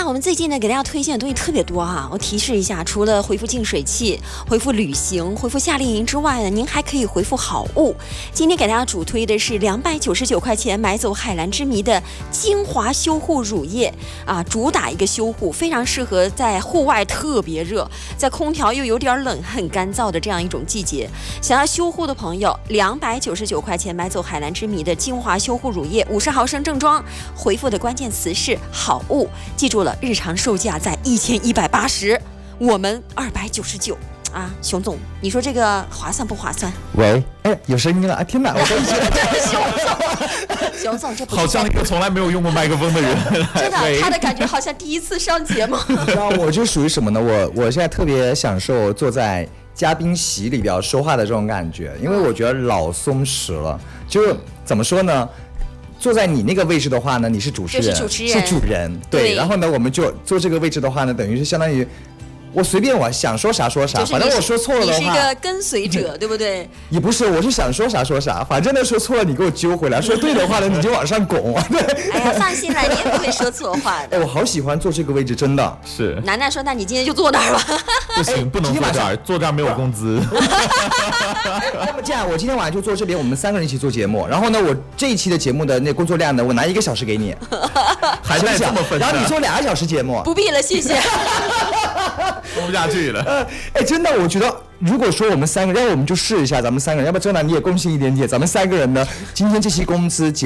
我们最近呢给大家推荐的东西特别多啊，我提示一下，除了回复净水器、回复旅行、回复夏令营之外呢，您还可以回复好物。今天给大家主推的是299块钱买走海蓝之谜的精华修护乳液啊，主打一个修护，非常适合在户外特别热，在空调又有点冷、很干燥的这样一种季节，想要修护的朋友，299块钱买走海蓝之谜的精华修护乳液50毫升正装，回复的关键词是好物，记住了，日常售价在1180，我们299啊。熊总，你说这个划算不划算？ 喂，哎，有声音了啊！天哪，我都熊总，这不好像一个从来没有用过麦克风的人， 真的，他的感觉好像第一次上节目。 你知道我就属于什么呢？我现在特别享受坐在嘉宾席里边说话的这种感觉，因为我觉得老松弛了。就怎么说呢？坐在你那个位置的话呢，你是主持人， 是主人， 对。然后呢，我们就坐这个位置的话呢，等于是相当于我随便我想说啥说啥，反正我说错了的话， 你是一个跟随者，对不对？ 也不是，我是想说啥说啥，反正呢说错了你给我揪回来，说对的话呢你就往上拱。对， 哎呀，放心了，你也不会说错话的。 哎，我好喜欢坐这个位置，真的是。 楠楠说：“那你今天就坐那儿吧。” 不行，不能坐这儿，坐这儿没有工资。 那么这样，我今天晚上就坐这边，我们3个人一起做节目。然后呢，我这一期的节目的那工作量呢，我拿1个小时给你， 还带这么分。 然后你做2个小时节目。 不必了，谢谢。 说不下去了。 哎，真的，我觉得如果说我们3个人，要不我们就试一下，咱们3个人，要不真的你也贡献一点点，咱们3个人呢，今天这期工资